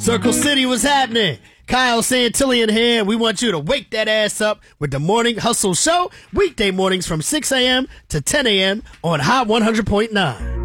Circle City, what's happening? Kyle Santillian here. We want you to wake that ass up with the Morning Hustle Show, weekday mornings from 6 a.m. to 10 a.m. on Hot 100.9.